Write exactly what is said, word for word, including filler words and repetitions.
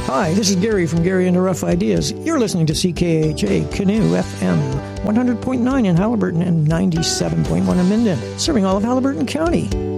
Hi, this is Gary from Gary and the Rough Ideas. You're listening to C K H A Canoe F M, one hundred point nine in Halliburton and ninety-seven point one in Minden, serving all of Halliburton County.